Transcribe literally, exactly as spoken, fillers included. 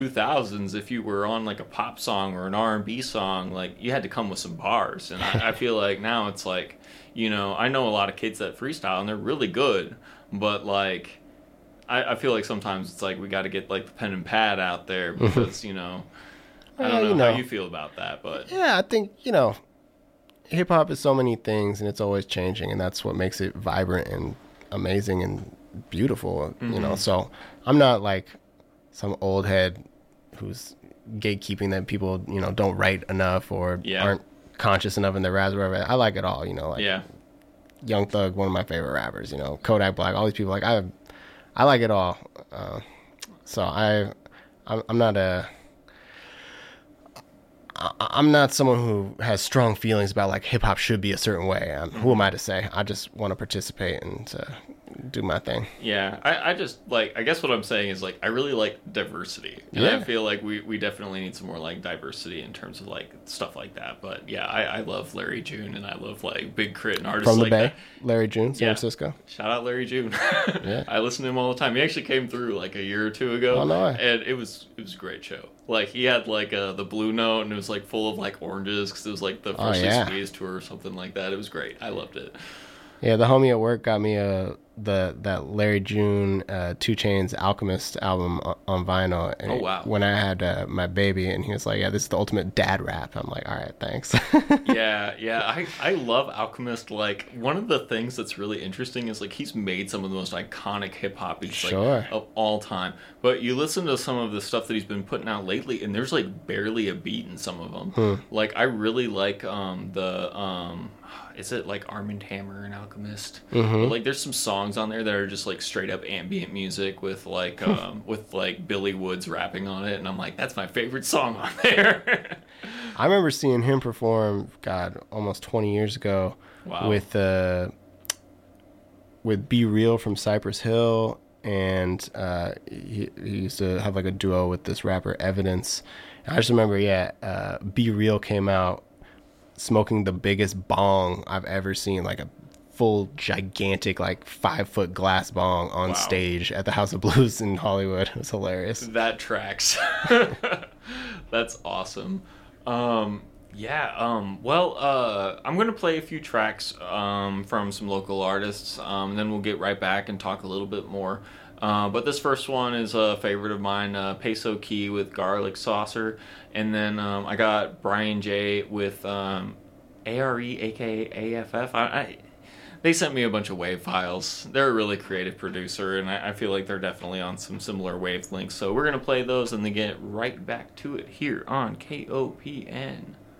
two thousands, if you were on like a pop song or an R and B song, like you had to come with some bars. And I, I feel like now it's like, you know, I know a lot of kids that freestyle and they're really good, but like I, I feel like sometimes it's like we got to get like the pen and pad out there because, you know, I don't Well, know, you know how you feel about that, but yeah, I think, you know, hip hop is so many things and it's always changing, and that's what makes it vibrant and amazing and beautiful, you know. So I'm not like some old head who's gatekeeping that people, you know, don't write enough or Yeah. aren't conscious enough in their raps or whatever. I like it all, you know, like yeah. Young Thug, one of my favorite rappers, you know, Kodak Black, all these people, like I I like it all. Uh, so I I'm, I'm not a I- I'm not someone who has strong feelings about like hip hop should be a certain way. Um, who am I to say? I just want to participate and uh, do my thing. Yeah, I, I just like I guess what I'm saying is like I really like diversity, and Yeah. I feel like we, we definitely need some more like diversity in terms of like stuff like that. But yeah, I, I love Larry June and I love like Big Crit and artists From the like Bay, that. Larry June, San Yeah. Francisco. Shout out Larry June. Yeah. I listen to him all the time. He actually came through like a year or two ago. Oh, no way. And it was it was a great show. Like he had like uh, the Blue Note and it was like full of like oranges because it was like the Oh, Freshly yeah. Squeezed tour or something like that. It was great. I loved it. Yeah, the homie at work got me a the that Larry June uh, Two Chains Alchemist album on, on vinyl. And Oh, wow. When I had uh, my baby, and he was like, "Yeah, this is the ultimate dad rap." I'm like, "All right, thanks." yeah, yeah. I, I love Alchemist. Like, one of the things that's really interesting is, like, he's made some of the most iconic hip-hop beats, Sure. like, of all time. But you listen to some of the stuff that he's been putting out lately, and there's, like, barely a beat in some of them. Hmm. Like, I really like um, the... Um, is it, like, Armand Hammer and Alchemist? Mhm. But, like, there's some songs on there that are just, like, straight-up ambient music with, like, um, with, like, Billy Woods rapping on it. And I'm like, that's my favorite song on there. I remember seeing him perform, God, almost twenty years ago, Wow. with uh, with Be Real from Cypress Hill, and uh, he, he used to have like a duo with this rapper Evidence. I just remember, yeah, uh, Be Real came out smoking the biggest bong I've ever seen, like a full gigantic like five foot glass bong on Wow. stage at the House of Blues in Hollywood. It was hilarious. That tracks. That's awesome. Um, yeah. Um, well, uh, I'm gonna play a few tracks um, from some local artists, um, and then we'll get right back and talk a little bit more. Uh, but this first one is a favorite of mine, uh, Peso Key with Garlic Saucer, and then um, I got Brian J with um, A R E, aka A F F. I, I they sent me a bunch of wave files. They're a really creative producer, and I, I feel like they're definitely on some similar wavelengths. So we're going to play those and then get right back to it here on K O P N.